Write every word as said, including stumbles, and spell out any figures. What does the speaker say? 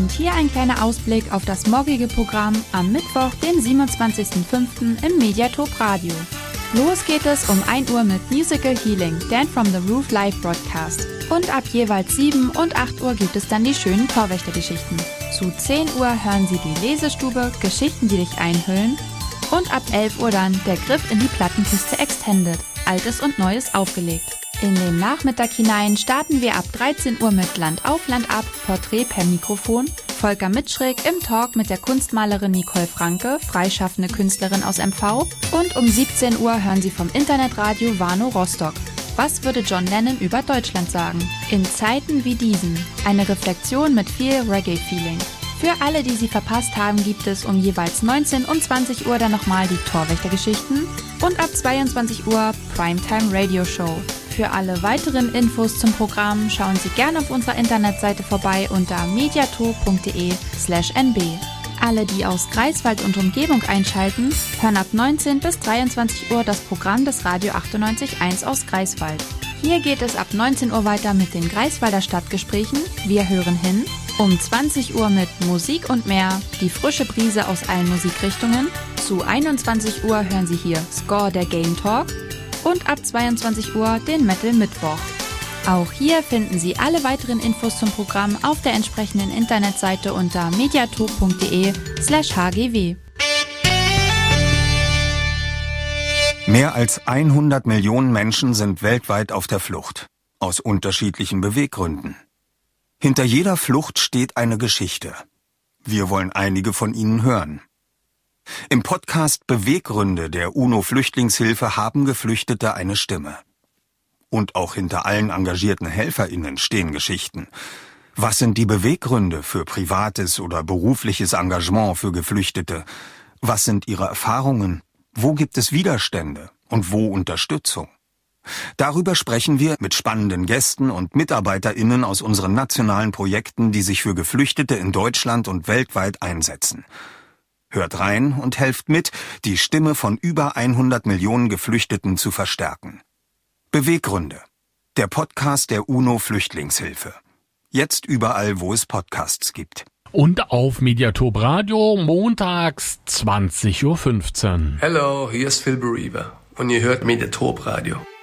Und hier ein kleiner Ausblick auf das morgige Programm am Mittwoch, den siebenundzwanzigsten fünften im Mediatop Radio. Los geht es um ein Uhr mit Musical Healing, Dan from the Roof Live Broadcast. Und ab jeweils sieben und acht Uhr gibt es dann die schönen Torwächtergeschichten. Zu zehn Uhr hören Sie die Lesestube, Geschichten, die dich einhüllen. Und ab elf Uhr dann der Griff in die Plattenkiste Extended, Altes und Neues aufgelegt. In den Nachmittag hinein starten wir ab dreizehn Uhr mit Land auf, Land ab, Porträt per Mikrofon, Volker Mitschrig im Talk mit der Kunstmalerin Nicole Franke, freischaffende Künstlerin aus M V. Und um siebzehn Uhr hören Sie vom Internetradio Warnow Rostock. Was würde John Lennon über Deutschland sagen? In Zeiten wie diesen. Eine Reflexion mit viel Reggae-Feeling. Für alle, die sie verpasst haben, gibt es um jeweils neunzehn und zwanzig Uhr dann nochmal die Torwächtergeschichten und ab zweiundzwanzig Uhr Primetime Radio Show. Für alle weiteren Infos zum Programm schauen Sie gerne auf unserer Internetseite vorbei unter mediatop.de slash nb. Alle, die aus Greifswald und Umgebung einschalten, hören ab neunzehn bis dreiundzwanzig Uhr das Programm des Radio achtundneunzig Komma eins aus Greifswald. Hier geht es ab neunzehn Uhr weiter mit den Greifswalder Stadtgesprächen. Wir hören hin. Um zwanzig Uhr mit Musik und mehr, die frische Brise aus allen Musikrichtungen. Zu einundzwanzig Uhr hören Sie hier Score, der Game Talk. Und ab zweiundzwanzig Uhr den Metal Mittwoch. Auch hier finden Sie alle weiteren Infos zum Programm auf der entsprechenden Internetseite unter mediatop.de slash hgw. Mehr als hundert Millionen Menschen sind weltweit auf der Flucht, aus unterschiedlichen Beweggründen. Hinter jeder Flucht steht eine Geschichte. Wir wollen einige von ihnen hören. Im Podcast Beweggründe der UNO-Flüchtlingshilfe haben Geflüchtete eine Stimme. Und auch hinter allen engagierten HelferInnen stehen Geschichten. Was sind die Beweggründe für privates oder berufliches Engagement für Geflüchtete? Was sind ihre Erfahrungen? Wo gibt es Widerstände und wo Unterstützung? Darüber sprechen wir mit spannenden Gästen und MitarbeiterInnen aus unseren nationalen Projekten, die sich für Geflüchtete in Deutschland und weltweit einsetzen. Hört rein und helft mit, die Stimme von über hundert Millionen Geflüchteten zu verstärken. Beweggründe. Der Podcast der UNO-Flüchtlingshilfe. Jetzt überall, wo es Podcasts gibt. Und auf Mediatop Radio montags zwanzig Uhr fünfzehn. Hallo, hier ist Phil Bereaver und ihr hört Mediatop Radio.